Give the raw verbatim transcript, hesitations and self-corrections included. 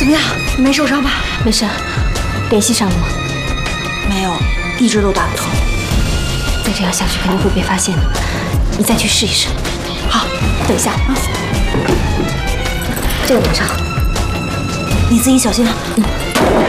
怎么样？你没受伤吧？ 没事。联系上了吗？ 没有，一直都打不通。 再这样下去肯定会被发现的。你再去试一试。 好， 等一下啊，这个拿上， 你自己小心啊。嗯。